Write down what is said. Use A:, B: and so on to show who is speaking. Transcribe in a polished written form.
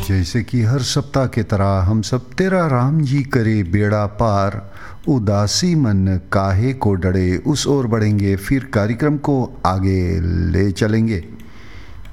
A: जैसे कि हर सप्ताह के तरह हम सब तेरा राम जी करे बेड़ा पार, उदासी मन काहे को डरे, उस ओर बढ़ेंगे, फिर कार्यक्रम को आगे ले चलेंगे।